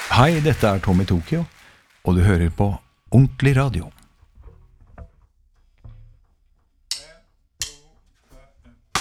Hei, dette Tommy Tokyo, og du hører på Ordentlig Radio.